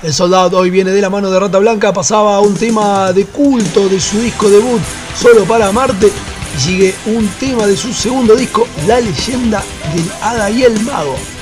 El Soldado hoy viene de la mano de Rata Blanca, pasaba un tema de culto de su disco debut, Solo para Amarte, y sigue un tema de su segundo disco, La Leyenda del Hada y el Mago.